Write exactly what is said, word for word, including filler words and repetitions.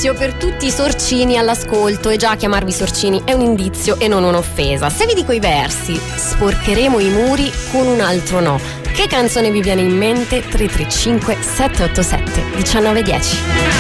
indizio per tutti i sorcini all'ascolto, e già chiamarvi sorcini è un indizio e non un'offesa. Se vi dico i versi, sporcheremo i muri con un altro no, che canzone vi viene in mente? Tre tre cinque sette otto sette uno nove uno zero.